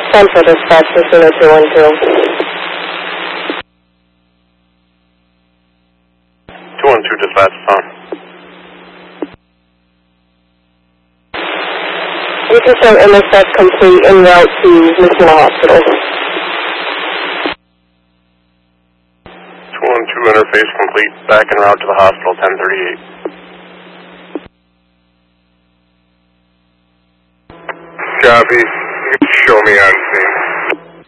Central Dispatch, Casino 212. 212 Dispatch, on. You can show MSF complete en route to Mississina Hospital. 212 interface complete, back en route to the hospital, 1038. Copy. You can show me on scene.